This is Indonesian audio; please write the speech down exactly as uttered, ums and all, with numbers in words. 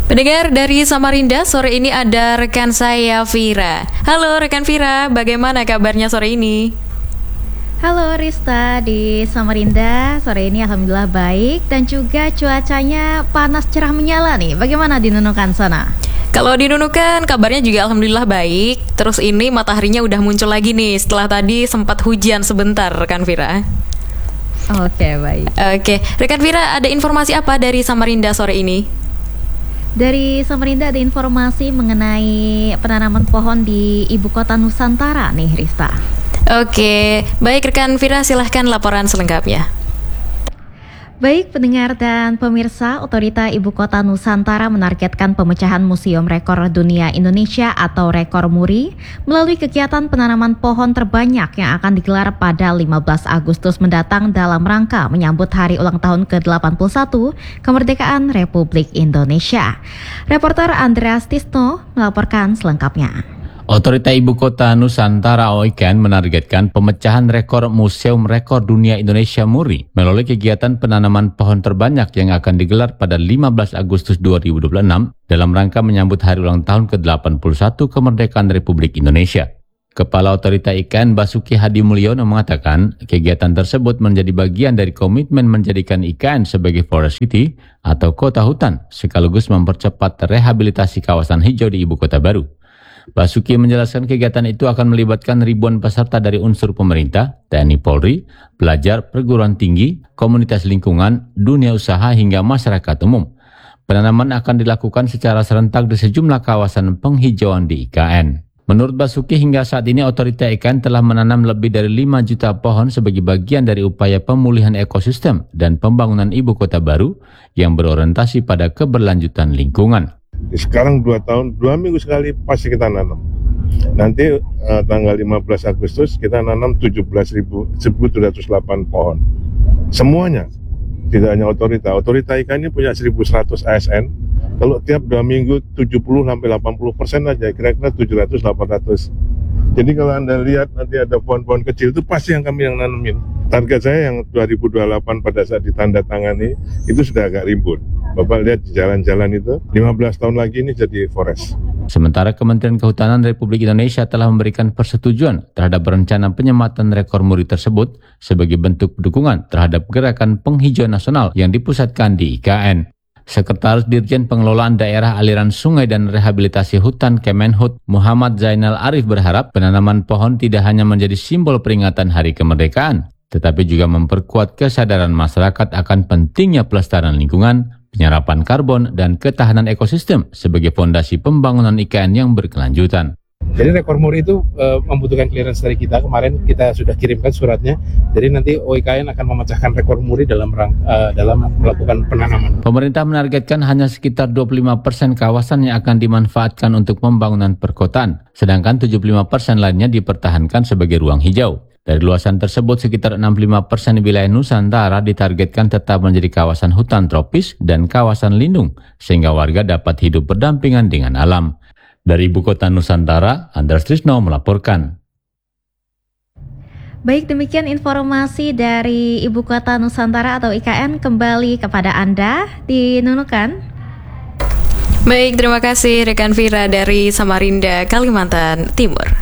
Pendengar dari Samarinda, sore ini ada rekan saya Vira. Halo rekan Vira, bagaimana kabarnya sore ini? Halo Rista di Samarinda, sore ini alhamdulillah baik dan juga cuacanya panas cerah menyala nih. Bagaimana di Nunukan sana? Kalau di Nunukan kabarnya juga alhamdulillah baik. Terus ini mataharinya udah muncul lagi nih setelah tadi sempat hujan sebentar rekan Vira. Oke, baik. Oke, rekan Vira, ada informasi apa dari Samarinda sore ini? Dari Samarinda ada informasi mengenai penanaman pohon di ibu kota Nusantara nih Rista. Oke, baik rekan Vira, silahkan laporan selengkapnya. Baik pendengar dan pemirsa, Otorita Ibu Kota Nusantara menargetkan pemecahan Museum Rekor Dunia Indonesia atau Rekor Muri melalui kegiatan penanaman pohon terbanyak yang akan digelar pada lima belas Agustus mendatang dalam rangka menyambut hari ulang tahun ke delapan puluh satu kemerdekaan Republik Indonesia. Reporter Andreas Tisno melaporkan selengkapnya. Otorita Ibu Kota Nusantara O I K N menargetkan pemecahan rekor Museum Rekor Dunia Indonesia Muri melalui kegiatan penanaman pohon terbanyak yang akan digelar pada lima belas Agustus dua ribu dua puluh enam dalam rangka menyambut hari ulang tahun ke delapan puluh satu kemerdekaan Republik Indonesia. Kepala Otorita I K N Basuki Hadi Mulyono mengatakan kegiatan tersebut menjadi bagian dari komitmen menjadikan I K N sebagai Forest City atau kota hutan sekaligus mempercepat rehabilitasi kawasan hijau di ibu kota baru. Basuki menjelaskan kegiatan itu akan melibatkan ribuan peserta dari unsur pemerintah, T N I Polri, pelajar, perguruan tinggi, komunitas lingkungan, dunia usaha hingga masyarakat umum. Penanaman akan dilakukan secara serentak di sejumlah kawasan penghijauan di I K N. Menurut Basuki, hingga saat ini otorita I K N telah menanam lebih dari lima juta pohon sebagai bagian dari upaya pemulihan ekosistem dan pembangunan ibu kota baru yang berorientasi pada keberlanjutan lingkungan. Sekarang dua tahun, dua minggu sekali pasti kita nanam. Nanti uh, tanggal lima belas Agustus kita nanam tujuh belas ribu tujuh ratus delapan pohon. Semuanya, tidak hanya otorita. Otorita I K N ini punya seribu seratus A S N. Kalau tiap dua minggu tujuh puluh sampai delapan puluh persen aja, kira-kira tujuh ratus sampai delapan ratus. Jadi kalau Anda lihat nanti ada pohon-pohon kecil itu pasti yang kami yang nanemin. Target saya yang dua ribu dua puluh delapan pada saat ditandatangani itu sudah agak ribut. Bapak lihat di jalan-jalan itu, lima belas tahun lagi ini jadi forest. Sementara Kementerian Kehutanan Republik Indonesia telah memberikan persetujuan terhadap rencana penyematan rekor muri tersebut sebagai bentuk dukungan terhadap gerakan penghijauan nasional yang dipusatkan di I K N. Sekretaris Dirjen Pengelolaan Daerah Aliran Sungai dan Rehabilitasi Hutan Kemenhut Muhammad Zainal Arif berharap penanaman pohon tidak hanya menjadi simbol peringatan Hari Kemerdekaan, tetapi juga memperkuat kesadaran masyarakat akan pentingnya pelestarian lingkungan, penyerapan karbon, dan ketahanan ekosistem sebagai fondasi pembangunan I K N yang berkelanjutan. Jadi rekor muri itu e, membutuhkan clearance dari kita. Kemarin kita sudah kirimkan suratnya. Jadi nanti O I K N akan memecahkan rekor muri dalam rang, e, dalam melakukan penanaman. Pemerintah menargetkan hanya sekitar dua puluh lima persen kawasan yang akan dimanfaatkan untuk pembangunan perkotaan, sedangkan tujuh puluh lima persen lainnya dipertahankan sebagai ruang hijau. Dari luasan tersebut, sekitar enam puluh lima persen wilayah Nusantara ditargetkan tetap menjadi kawasan hutan tropis dan kawasan lindung, sehingga warga dapat hidup berdampingan dengan alam. Dari Ibu Kota Nusantara, Andreas Trisno melaporkan. Baik, demikian informasi dari Ibu Kota Nusantara atau I K N. Kembali kepada Anda di Nunukan. Baik, terima kasih rekan Vira dari Samarinda, Kalimantan Timur.